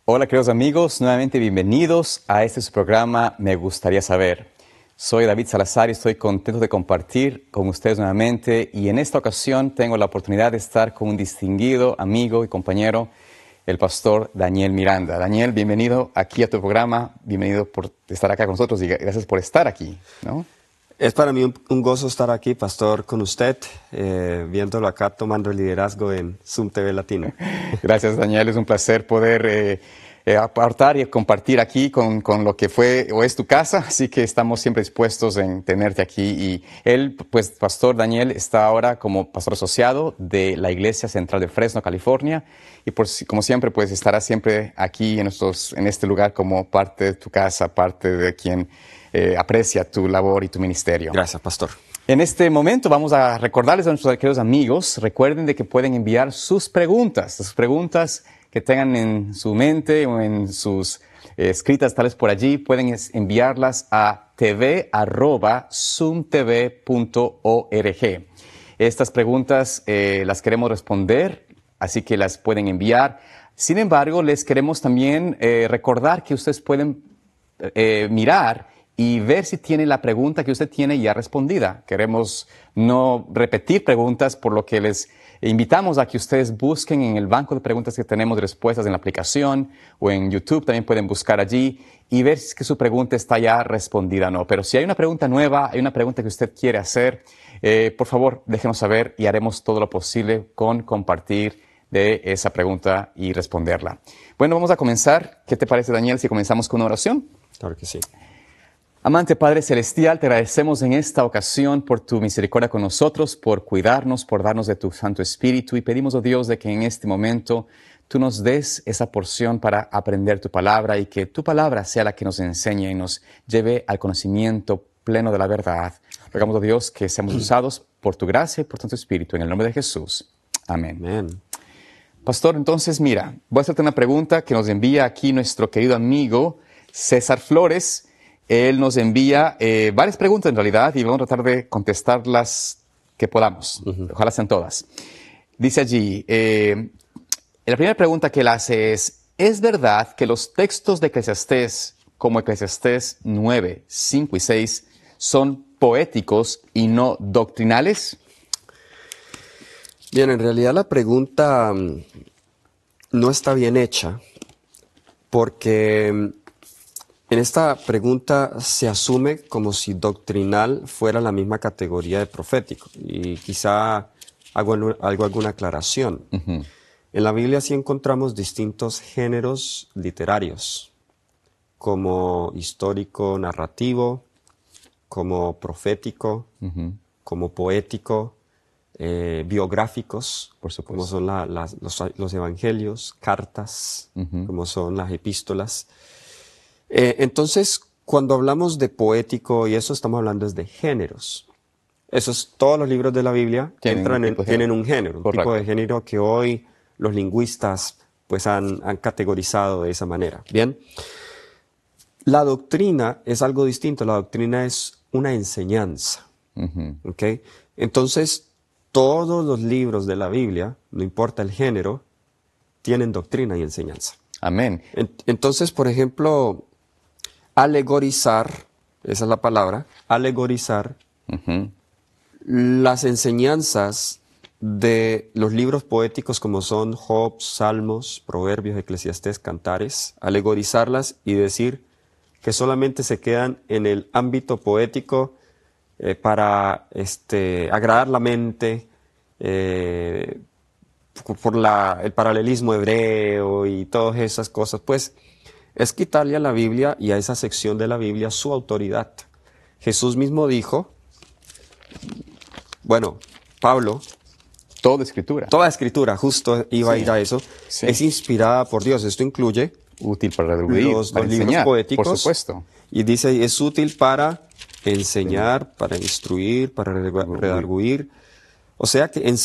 Hola queridos amigos, nuevamente bienvenidos a este su programa Me Gustaría Saber. Soy David Salazar y estoy contento de compartir con ustedes nuevamente y en esta ocasión tengo la oportunidad de estar con un distinguido amigo y compañero, el pastor Daniel Miranda. Daniel, bienvenido aquí a tu programa, bienvenido por estar acá con nosotros y gracias por estar aquí, ¿no? Es para mí un gozo estar aquí, pastor, con usted, viéndolo acá tomando el liderazgo en Zoom TV Latino. Gracias, Daniel. Es un placer poder apartar y compartir aquí con lo que fue o es tu casa, así que estamos siempre dispuestos en tenerte aquí. Y él, pues, pastor Daniel, está ahora como pastor asociado de la Iglesia Central de Fresno, California, y como siempre, pues, estará siempre aquí en este lugar como parte de tu casa, parte de quien aprecia tu labor y tu ministerio. Gracias, pastor. En este momento vamos a recordarles a nuestros queridos amigos, recuerden de que pueden enviar sus preguntas que tengan en su mente o en sus escritas tal vez por allí, pueden enviarlas a tv@zoomtv.org. Estas preguntas las queremos responder, así que las pueden enviar. Sin embargo, les queremos también recordar que ustedes pueden mirar y ver si tiene la pregunta que usted tiene ya respondida. Queremos no repetir preguntas, por lo que les invitamos a que ustedes busquen en el banco de preguntas que tenemos de respuestas en la aplicación o en YouTube. También pueden buscar allí y ver si es que su pregunta está ya respondida o no. Pero si hay una pregunta nueva, hay una pregunta que usted quiere hacer, por favor, déjenos saber y haremos todo lo posible con compartir de esa pregunta y responderla. Bueno, vamos a comenzar. ¿Qué te parece, Daniel, si comenzamos con una oración? Claro que sí. Amante Padre Celestial, te agradecemos en esta ocasión por tu misericordia con nosotros, por cuidarnos, por darnos de tu Santo Espíritu y pedimos, oh Dios, de que en este momento tú nos des esa porción para aprender tu palabra y que tu palabra sea la que nos enseñe y nos lleve al conocimiento pleno de la verdad. Rogamos, oh Dios, que seamos usados por tu gracia y por tu Santo Espíritu. En el nombre de Jesús. Amén. Amén. Pastor, entonces mira, voy a hacerte una pregunta que nos envía aquí nuestro querido amigo César Flores. Él nos envía varias preguntas en realidad y vamos a tratar de contestarlas que podamos. Ojalá sean todas. Dice allí, la primera pregunta que él hace ¿es verdad que los textos de Eclesiastés, como Eclesiastés 9, 5 y 6, son poéticos y no doctrinales? Bien, en realidad la pregunta no está bien hecha porque en esta pregunta se asume como si doctrinal fuera la misma categoría de profético. Y quizá hago alguna aclaración. En la Biblia sí encontramos distintos géneros literarios, como histórico, narrativo, como profético, como poético, biográficos, Por supuesto, como son los evangelios, cartas, como son las epístolas. Entonces, cuando hablamos de poético y eso, estamos hablando de géneros. Todos los libros de la Biblia tienen un género, un tipo de género que hoy los lingüistas pues han categorizado de esa manera. Bien, la doctrina es algo distinto. La doctrina es una enseñanza. ¿Okay? Entonces, todos los libros de la Biblia, no importa el género, tienen doctrina y enseñanza. Amén. Entonces, por ejemplo, alegorizar, esa es la palabra, alegorizar las enseñanzas de los libros poéticos como son Job, Salmos, Proverbios, Eclesiastés, Cantares, alegorizarlas y decir que solamente se quedan en el ámbito poético para agradar la mente, por el paralelismo hebreo y todas esas cosas, pues es quitarle a la Biblia y a esa sección de la Biblia su autoridad. Jesús mismo dijo, Pablo, toda escritura, justo iba a ir a eso, es inspirada por Dios. Esto incluye útil para redarguir, los libros poéticos, por supuesto. Y dice, es útil para enseñar, para instruir, para redarguir. O sea que